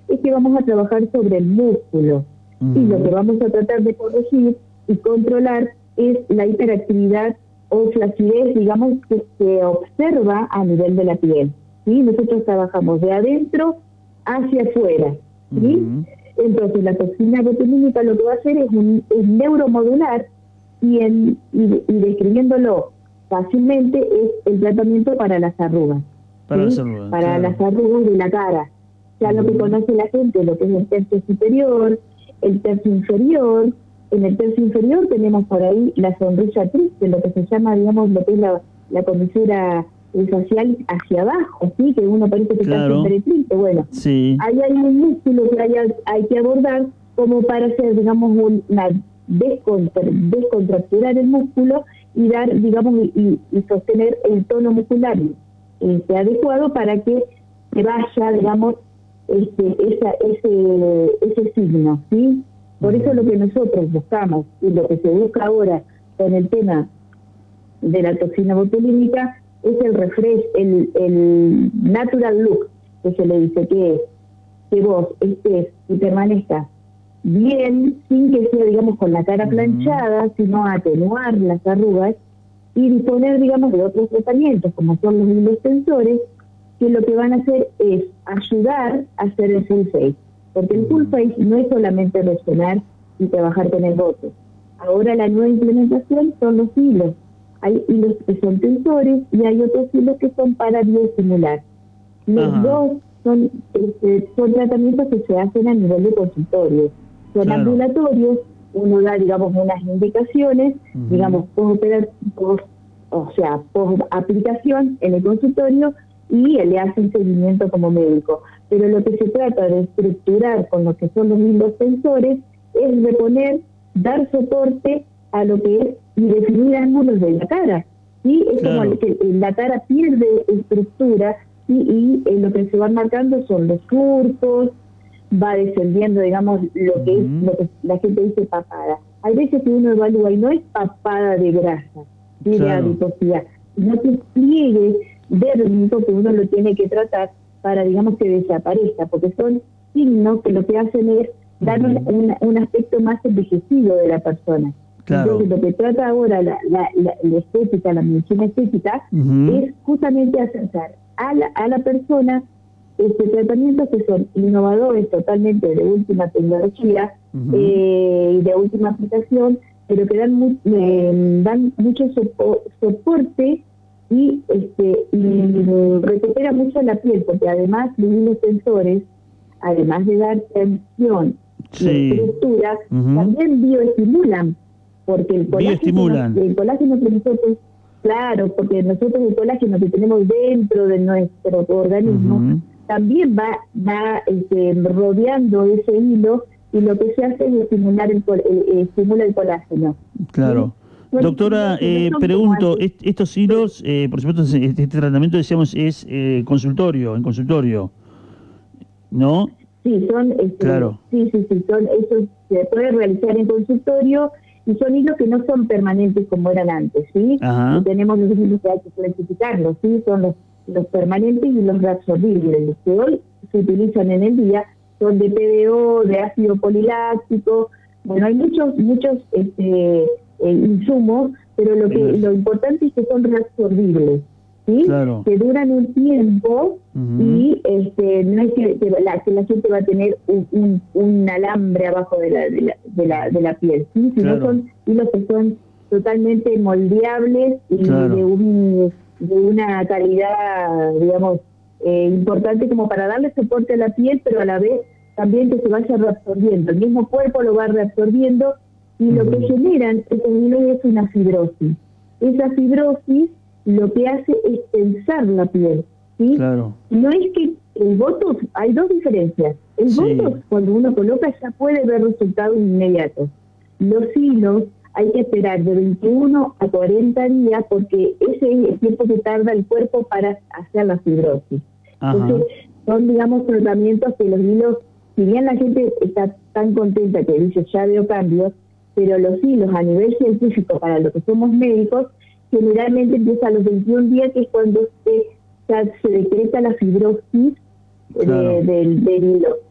es que vamos a trabajar sobre el músculo. Y lo que vamos a tratar de corregir y controlar es la hiperactividad o flacidez, digamos, que se observa a nivel de la piel. ¿Sí? Nosotros trabajamos de adentro hacia afuera. ¿Sí? Entonces, la toxina botulínica lo que va a hacer es neuromodular y describiéndolo fácilmente es el tratamiento para las arrugas. Para ¿sí? las arrugas, Para claro. las arrugas de la cara. Ya lo que conoce la gente, lo que es el tercio superior, el tercio inferior. En el tercio inferior tenemos por ahí la sonrisa triste, lo que se llama, digamos, lo que es la comisura facial hacia abajo, ¿sí? Que uno parece que está siempre triste. Bueno, sí. ahí hay un músculo que hay que abordar como para hacer, digamos, una descontracturar el músculo y dar, digamos, y sostener el tono muscular adecuado para que se vaya, digamos, ese signo, ¿sí? Por eso lo que nosotros buscamos y lo que se busca ahora con el tema de la toxina botulínica es el refresh, el natural look, que se le dice que es que vos estés y permanezcas bien, sin que sea, digamos, con la cara planchada, sino atenuar las arrugas y disponer, digamos, de otros tratamientos, como son los hilos tensores, que lo que van a hacer es ayudar a hacer el full face. Porque el full face no es solamente resonar y trabajar con el bote. Ahora la nueva implementación son los hilos. Hay hilos que son tensores y hay otros hilos que son para bioestimular. Los dos son tratamientos que se hacen a nivel de consultorio. Son ambulatorios, uno da, digamos, unas indicaciones, digamos, post aplicación en el consultorio y le hace un seguimiento como médico. Pero lo que se trata de estructurar con lo que son los hilos tensores es reponer, dar soporte a lo que es y definir ángulos de la cara. ¿Sí? Es como que la cara pierde estructura y lo que se van marcando son los surcos, va descendiendo, digamos, lo que es lo que la gente dice papada. Hay veces que uno evalúa y no es papada de grasa, de adiposidad, sino que pliegue dérmico que uno lo tiene que tratar para, digamos, que desaparezca, porque son signos que lo que hacen es dar un aspecto más envejecido de la persona. Entonces, lo que trata ahora la estética, la medicina estética, es justamente acercar a la persona tratamientos que son innovadores, totalmente de última tecnología y de última aplicación, pero que dan mucho soporte y recupera mucho la piel, porque además los hilos tensores, además de dar tensión y estructura, también bioestimulan, porque el colágeno que nosotros, claro, porque nosotros el colágeno que tenemos dentro de nuestro organismo también va rodeando ese hilo, y lo que se hace es estimular estimula el colágeno. Claro. ¿Sí? Doctora, pregunto, estos hilos, por supuesto, este tratamiento, decíamos, es en consultorio, ¿no? Sí, son, sí, son, eso se puede realizar en consultorio, y son hilos que no son permanentes como eran antes, ¿sí? Y tenemos los hilos que hay que clasificarlos, ¿sí? Son los permanentes y los reabsorbibles. Los que hoy se utilizan en el día son de PDO, de ácido poliláctico. Bueno, hay muchos insumos, pero lo importante es que son reabsorbibles, ¿sí? Que duran un tiempo y no es que la gente va a tener un alambre abajo de la piel, ¿sí? Sino son hilos que son totalmente moldeables y de una calidad, digamos, importante, como para darle soporte a la piel, pero a la vez también que se vaya reabsorbiendo. El mismo cuerpo lo va reabsorbiendo, y lo que generan estos hilos es una fibrosis. Esa fibrosis lo que hace es tensar la piel, ¿sí? No es que el Botox, hay dos diferencias. El Botox, cuando uno coloca, ya puede ver resultados inmediatos. Los hilos hay que esperar de 21 a 40 días, porque ese es el tiempo que tarda el cuerpo para hacer la fibrosis. Entonces, son, digamos, tratamientos que los hilos, si bien la gente está tan contenta que dice, ya veo cambios, pero los hilos a nivel científico, para lo que somos médicos, generalmente empieza a los 21 días, que es cuando se decreta la fibrosis del hilo.